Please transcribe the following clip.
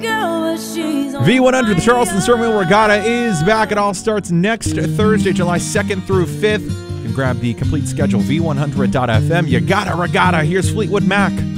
V100, the Charleston Stern Regatta, is back. It all starts next Thursday, July 2nd through 5th. You can grab the complete schedule, v100.fm. You got a regatta. Here's Fleetwood Mac.